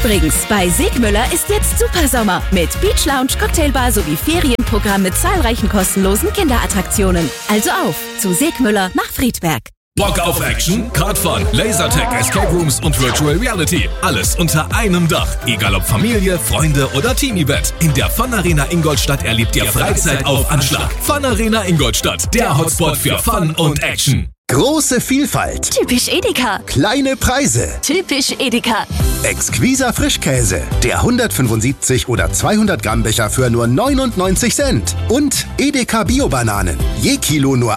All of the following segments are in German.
Übrigens, bei Segmüller ist jetzt Supersommer mit Beach Lounge, Cocktailbar sowie Ferienprogramm mit zahlreichen kostenlosen Kinderattraktionen. Also auf zu Segmüller nach Friedberg. Bock auf Action? Kartfahren, Lasertag, Escape Rooms und Virtual Reality. Alles unter einem Dach. Egal ob Familie, Freunde oder Team-Event. In der Fun Arena Ingolstadt erlebt ihr Freizeit auf Anschlag. Fun Arena Ingolstadt, der Hotspot für Fun und Action. Große Vielfalt. Typisch Edeka. Kleine Preise. Typisch Edeka. Exquiser Frischkäse. Der 175 oder 200 Gramm Becher für nur 99 Cent. Und Edeka Bio-Bananen. Je Kilo nur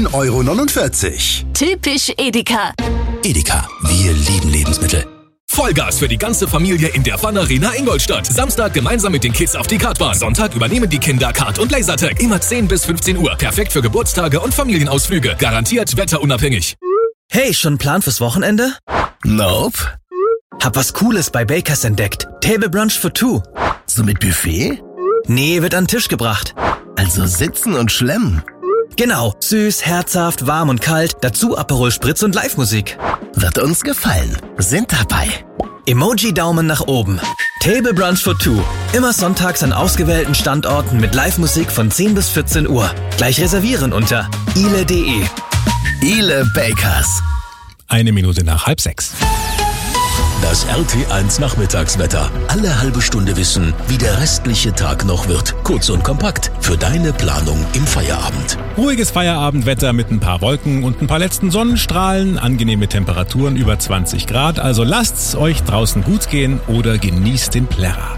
1,49 €. Typisch Edeka. Edeka, wir lieben Lebensmittel. Vollgas für die ganze Familie in der Fun Arena Ingolstadt. Samstag gemeinsam mit den Kids auf die Kartbahn. Sonntag übernehmen die Kinder Kart und Lasertag. Immer 10 bis 15 Uhr. Perfekt für Geburtstage und Familienausflüge. Garantiert wetterunabhängig. Hey, schon ein Plan fürs Wochenende? Nope. Hab was Cooles bei Bakers entdeckt. Table Brunch for two. So mit Buffet? Nee, wird an den Tisch gebracht. Also sitzen und schlemmen. Genau, süß, herzhaft, warm und kalt, dazu Aperol Spritz und Live-Musik. Wird uns gefallen. Sind dabei. Emoji-Daumen nach oben. Table Brunch for two. Immer sonntags an ausgewählten Standorten mit Live-Musik von 10 bis 14 Uhr. Gleich reservieren unter ile.de. Ile Bakers. 1 Minute nach 5:30. Das RT1 Nachmittagswetter. Alle halbe Stunde wissen, wie der restliche Tag noch wird. Kurz und kompakt für deine Planung im Feierabend. Ruhiges Feierabendwetter mit ein paar Wolken und ein paar letzten Sonnenstrahlen. Angenehme Temperaturen über 20 Grad. Also lasst's euch draußen gut gehen oder genießt den Plärrer.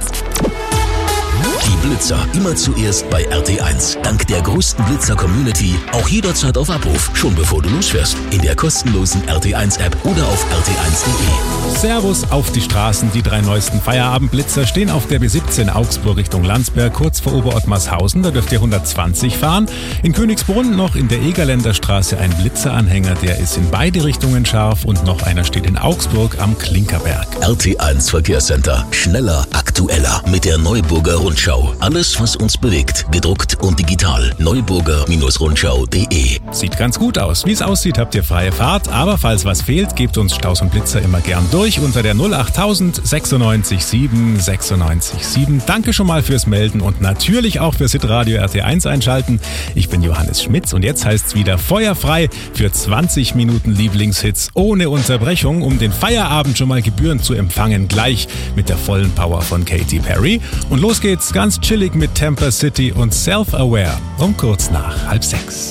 Die Blitzer immer zuerst bei RT1. Dank der größten Blitzer-Community auch jederzeit auf Abruf, schon bevor du losfährst. In der kostenlosen RT1-App oder auf rt1.de. Servus auf die Straßen. Die 3 neuesten Feierabendblitzer stehen auf der B17 Augsburg Richtung Landsberg, kurz vor Oberottmarshausen. Da dürft ihr 120 fahren. In Königsbrunn noch in der Egerländer Straße ein Blitzeranhänger. Der ist in beide Richtungen scharf. Und noch einer steht in Augsburg am Klinkerberg. RT1 Verkehrscenter. Schneller, aktueller mit der Neuburger Rundschau. Alles, was uns bewegt, gedruckt und digital. Neuburger-Rundschau.de. Sieht ganz gut aus. Wie es aussieht, habt ihr freie Fahrt. Aber falls was fehlt, gebt uns Staus und Blitzer immer gern durch unter der 08000 96 7 96 7. Danke schon mal fürs Melden und natürlich auch fürs Hitradio RT1 einschalten. Ich bin Johannes Schmitz und jetzt heißt's wieder feuerfrei für 20 Minuten Lieblingshits ohne Unterbrechung, um den Feierabend schon mal gebührend zu empfangen. Gleich mit der vollen Power von Katy Perry. Und los geht's ganz chillig mit Temper City und Self-Aware um kurz nach 5:30.